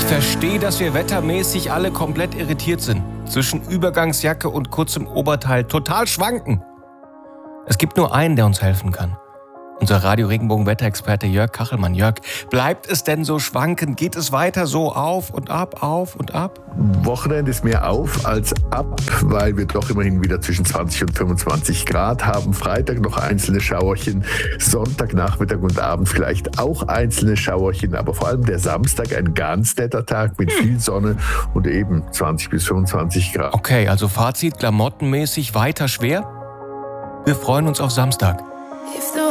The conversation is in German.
verstehe, dass wir wettermäßig alle komplett irritiert sind. Zwischen Übergangsjacke und kurzem Oberteil total schwanken. Es gibt nur einen, der uns helfen kann. Unser Radio-Regenbogen-Wetterexperte Jörg Kachelmann. Jörg, bleibt es denn so schwanken? Geht es weiter so auf und ab, auf und ab? Wochenende ist mehr auf als ab, weil wir doch immerhin wieder zwischen 20 und 25 Grad haben. Freitag noch einzelne Schauerchen, Sonntag, Nachmittag und Abend vielleicht auch einzelne Schauerchen, aber vor allem der Samstag ein ganz netter Tag mit viel Sonne und eben 20 bis 25 Grad. Okay, also Fazit, klamottenmäßig weiter schwer. Wir freuen uns auf Samstag.